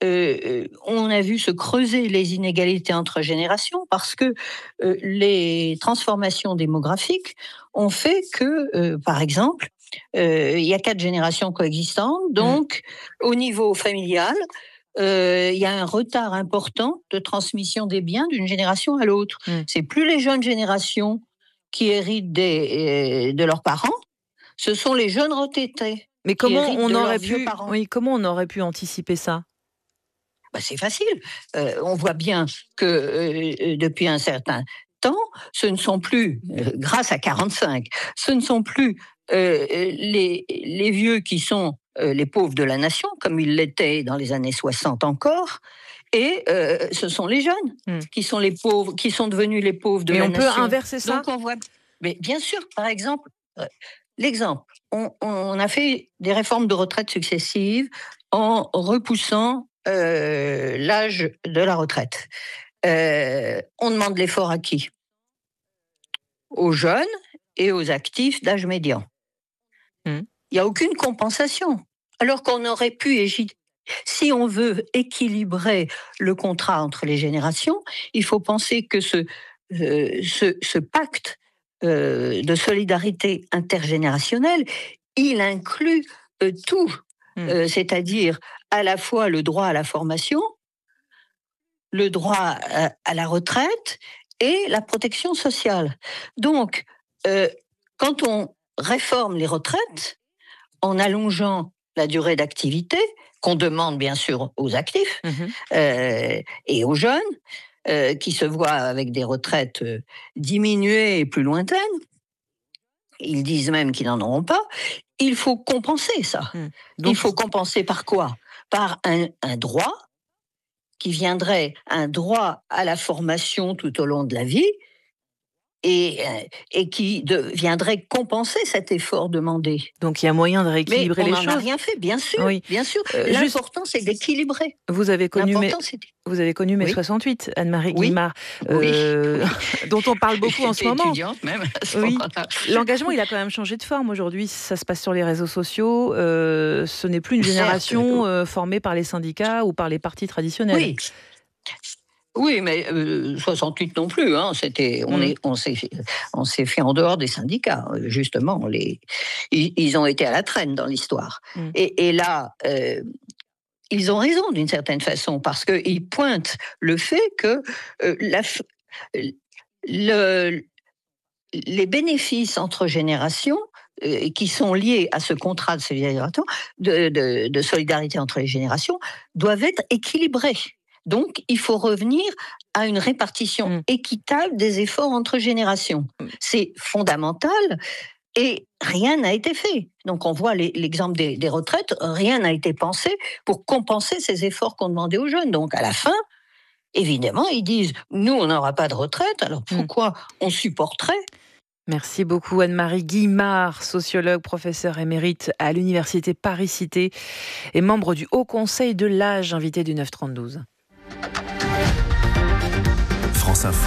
on a vu se creuser les inégalités entre générations parce que les transformations démographiques ont fait que, par exemple, il y a 4 générations coexistantes, donc au niveau familial, il y a un retard important de transmission des biens d'une génération à l'autre. C'est plus les jeunes générations qui héritent de leurs parents, ce sont les jeunes retraités. Mais comment on aurait pu anticiper ça ? C'est facile. On voit bien que depuis un certain temps, ce ne sont plus, grâce à 45, ce ne sont plus les vieux qui sont les pauvres de la nation, comme ils l'étaient dans les années 60 encore, et ce sont les jeunes qui sont les pauvres, qui sont devenus les pauvres de la nation. Et on peut inverser ça ? Donc on voit. Mais bien sûr, par exemple, l'exemple, on a fait des réformes de retraite successives en repoussant l'âge de la retraite. On demande l'effort à qui ? Aux jeunes et aux actifs d'âge médian. Il n'y a aucune compensation. Alors qu'on aurait pu, si on veut équilibrer le contrat entre les générations, il faut penser que ce pacte de solidarité intergénérationnelle, il inclut tout, c'est-à-dire à la fois le droit à la formation, le droit à la retraite et la protection sociale. Donc, quand on réforme les retraites, en allongeant la durée d'activité, qu'on demande bien sûr aux actifs et aux jeunes, qui se voient avec des retraites diminuées et plus lointaines, ils disent même qu'ils n'en auront pas, il faut compenser ça. Donc, il faut compenser par quoi ? Par un droit qui viendrait, un droit à la formation tout au long de la vie, et qui viendrait compenser cet effort demandé. Donc il y a moyen de rééquilibrer les choses. Mais on n'en a rien fait, bien sûr. Oui. Bien sûr. L'important, c'est d'équilibrer. Vous avez connu mai 68, Anne-Marie Guillemard, dont on parle beaucoup en ce moment. Étudiante même à ce moment-là. L'engagement, il a quand même changé de forme. Aujourd'hui, ça se passe sur les réseaux sociaux. Ce n'est plus une génération formée par les syndicats ou par les partis traditionnels. Oui, mais 68 non plus. On s'est fait en dehors des syndicats. Justement, ils ont été à la traîne dans l'histoire. Et là, ils ont raison d'une certaine façon parce qu'ils pointent le fait que les bénéfices entre générations qui sont liés à ce contrat de solidarité entre les générations doivent être équilibrés. Donc, il faut revenir à une répartition équitable des efforts entre générations. C'est fondamental et rien n'a été fait. Donc, on voit l'exemple des retraites, rien n'a été pensé pour compenser ces efforts qu'on demandait aux jeunes. Donc, à la fin, évidemment, ils disent « Nous, on n'aura pas de retraite, alors pourquoi on supporterait ?» Merci beaucoup Anne-Marie Guillemard, sociologue, professeure émérite à l'Université Paris-Cité et membre du Haut Conseil de l'âge, invité du 9-32. France Info,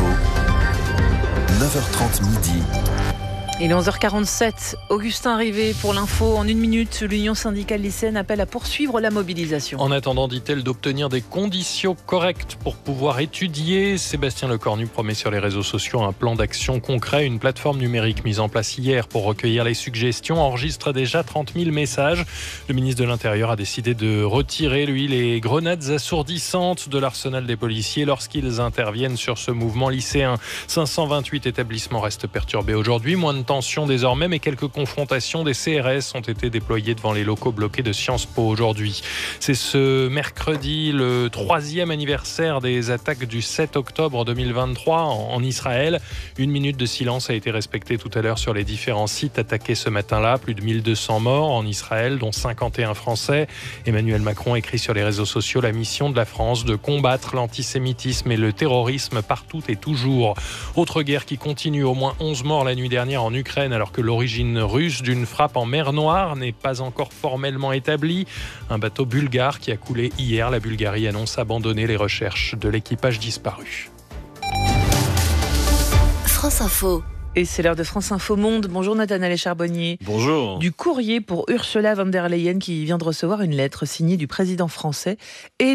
9h30 midi. Il est 11h47, Augustin Rivet pour l'info. En 1 minute, l'Union syndicale lycéenne appelle à poursuivre la mobilisation. En attendant, dit-elle, d'obtenir des conditions correctes pour pouvoir étudier, Sébastien Lecornu promet sur les réseaux sociaux un plan d'action concret. Une plateforme numérique mise en place hier pour recueillir les suggestions enregistre déjà 30 000 messages. Le ministre de l'Intérieur a décidé de retirer, lui, les grenades assourdissantes de l'arsenal des policiers lorsqu'ils interviennent sur ce mouvement lycéen. 528 établissements restent perturbés aujourd'hui. Moins de tension désormais, mais quelques confrontations. Des CRS ont été déployés devant les locaux bloqués de Sciences Po aujourd'hui. C'est ce mercredi le 3e anniversaire des attaques du 7 octobre 2023 en Israël. 1 minute de silence a été respectée tout à l'heure sur les différents sites attaqués ce matin-là. Plus de 1200 morts en Israël, dont 51 Français. Emmanuel Macron écrit sur les réseaux sociaux la mission de la France de combattre l'antisémitisme et le terrorisme partout et toujours. Autre guerre qui continue, au moins 11 morts la nuit dernière en Ukraine, alors que l'origine russe d'une frappe en mer Noire n'est pas encore formellement établie. Un bateau bulgare qui a coulé hier. La Bulgarie annonce abandonner les recherches de l'équipage disparu. France Info. Et c'est l'heure de France Info Monde. Bonjour Nathanaël Charbonnier. Bonjour. Du courrier pour Ursula von der Leyen qui vient de recevoir une lettre signée du président français et